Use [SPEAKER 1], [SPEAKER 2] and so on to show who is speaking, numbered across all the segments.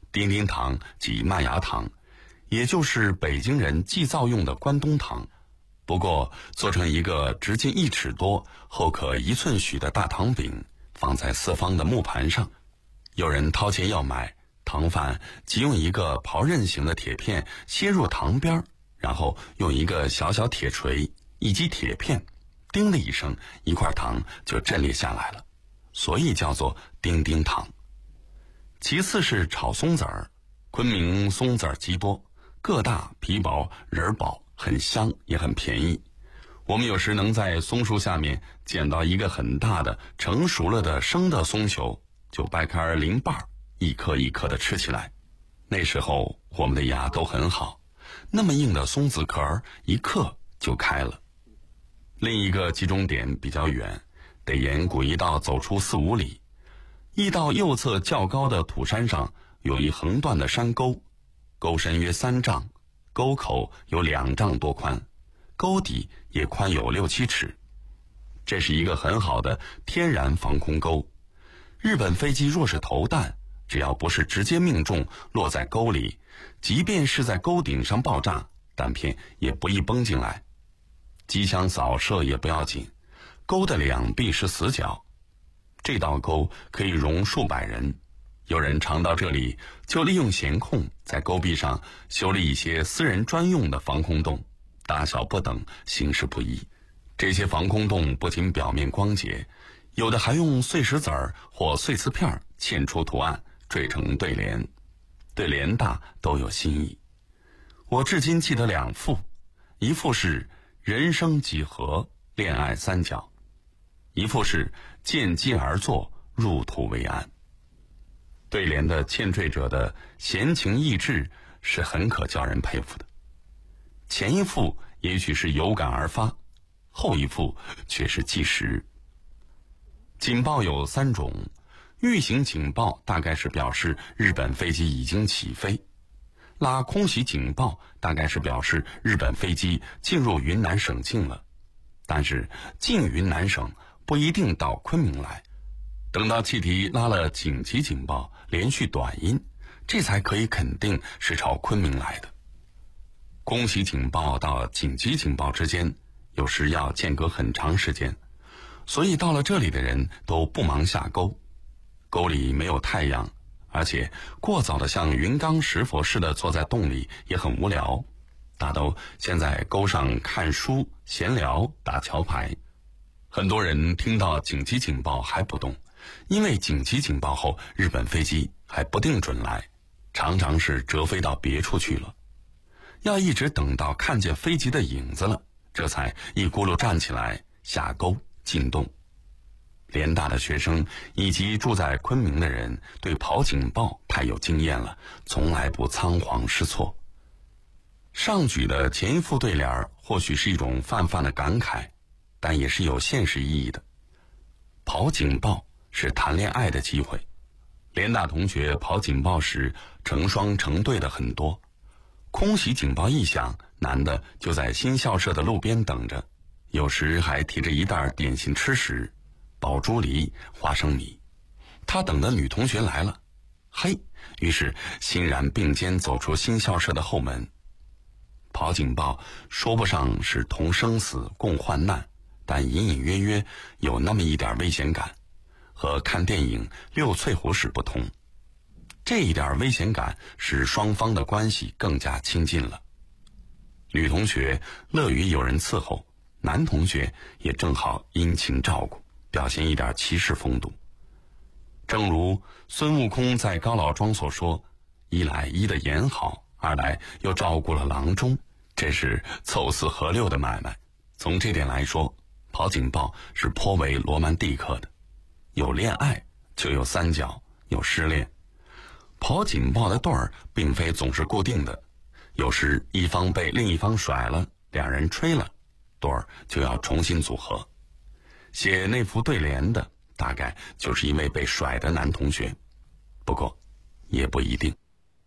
[SPEAKER 1] 丁丁糖即麦芽糖，也就是北京人祭灶用的关东糖，不过做成一个直径1尺多、厚可1寸许的大糖饼，放在四方的木盘上。有人掏钱要买，糖贩即用一个刨刃形的铁片楔入糖边，然后用一个小小铁锤一击铁片，叮的一声，一块糖就震裂下来了，所以叫做丁丁糖。其次是炒松子儿，昆明松子儿极多，个大皮薄仁饱，很香也很便宜。我们有时能在松树下面捡到一个很大的成熟了的生的松球，就掰开零瓣，一颗一颗的吃起来。那时候我们的牙都很好，那么硬的松子壳一嗑就开了。另一个集中点比较远，得沿古驿道走出4、5里。驿道右侧较高的土山上有一横断的山沟，沟深约3丈，沟口有2丈多宽，沟底也宽有6、7尺。这是一个很好的天然防空沟。日本飞机若是投弹，只要不是直接命中落在沟里，即便是在沟顶上爆炸，弹片也不易崩进来。机枪扫射也不要紧，沟的2壁是死角。这道沟可以容数百人，有人常到这里就利用闲空在沟壁上修了一些私人专用的防空洞，大小不等，形式不一。这些防空洞不仅表面光洁，有的还用碎石子儿或碎瓷片嵌出图案，缀成对联，对联大都有新意。我至今记得2副，一副是人生几何，恋爱3角，一副是见机而作，入土为安。对联的嵌缀者的闲情逸致是很可叫人佩服的。前一副也许是有感而发，后一副却是计时。警报有3种，预警警报大概是表示日本飞机已经起飞，拉空袭警报大概是表示日本飞机进入云南省境了。但是进云南省不一定到昆明来，等到汽笛拉了紧急警报，连续短音，这才可以肯定是朝昆明来的。空袭警报到紧急警报之间，有时要间隔很长时间，所以到了这里的人都不忙下沟。沟里没有太阳，而且过早的像云冈石佛似的坐在洞里也很无聊，大都先在沟上看书、闲聊、打桥牌。很多人听到紧急警报还不动，因为紧急警报后日本飞机还不定准来，常常是折飞到别处去了。要一直等到看见飞机的影子了，这才一咕噜站起来下沟进洞。联大的学生以及住在昆明的人对跑警报太有经验了，从来不仓皇失措。上举的前一副对联或许是一种泛泛的感慨，但也是有现实意义的。跑警报是谈恋爱的机会，联大同学跑警报时成双成对的很多。空袭警报一响，男的就在新校舍的路边等着，有时还提着一袋点心吃食，宝珠梨、花生米。他等的女同学来了，嘿，于是欣然并肩走出新校舍的后门。跑警报说不上是同生死共患难，但隐隐约约有那么一点危险感，和看电影《六翠湖》时不同。这一点危险感使双方的关系更加亲近了。女同学乐于有人伺候，男同学也正好殷勤照顾，表现一点骑士风度。正如孙悟空在高老庄所说，一来医的眼好，二来又照顾了郎中，这是凑四合六的买卖。从这点来说，跑警报是颇为罗曼蒂克的。有恋爱就有三角，有失恋。跑警报的对儿并非总是固定的，有时一方被另一方甩了，两人吹了，对儿就要重新组合。写那副对联的大概就是一位被甩的男同学，不过也不一定。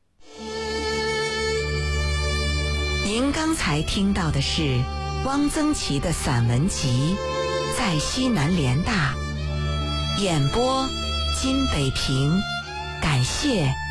[SPEAKER 2] 您刚才听到的是汪曾祺的散文集《在西南联大》，演播金北平，感谢